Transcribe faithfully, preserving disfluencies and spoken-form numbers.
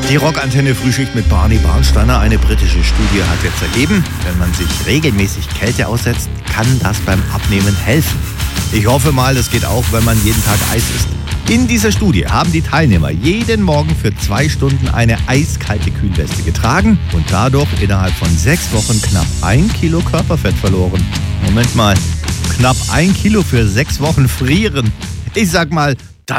Die Rockantenne Frühschicht mit Barney Barnsteiner. Eine britische Studie hat jetzt ergeben, wenn man sich regelmäßig Kälte aussetzt, kann das beim Abnehmen helfen. Ich hoffe mal, das geht auch, wenn man jeden Tag Eis isst. In dieser Studie haben die Teilnehmer jeden Morgen für zwei Stunden eine eiskalte Kühlweste getragen und dadurch innerhalb von sechs Wochen knapp ein Kilo Körperfett verloren. Moment mal, knapp ein Kilo für sechs Wochen frieren. Ich sag mal,